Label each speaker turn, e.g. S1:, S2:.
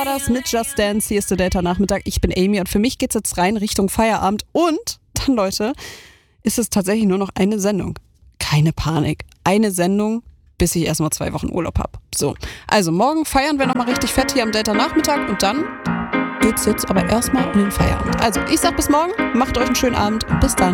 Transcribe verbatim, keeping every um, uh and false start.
S1: war das mit Just Dance. Hier ist der Delta-Nachmittag. Ich bin Amy und für mich geht's jetzt rein Richtung Feierabend. Und dann, Leute, ist es tatsächlich nur noch eine Sendung. Keine Panik. Eine Sendung, bis ich erstmal zwei Wochen Urlaub habe. So, also morgen feiern wir nochmal richtig fett hier am Delta-Nachmittag und dann geht's jetzt aber erstmal in den Feierabend. Also, ich sag bis morgen, macht euch einen schönen Abend und bis dann.